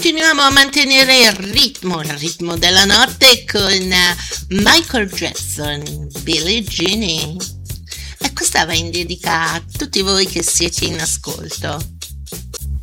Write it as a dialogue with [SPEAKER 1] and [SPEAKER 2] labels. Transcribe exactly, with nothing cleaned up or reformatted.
[SPEAKER 1] continuiamo a mantenere il ritmo, il ritmo della notte con Michael Jackson, Billie Jean. E questa va in dedica a tutti voi che siete in ascolto.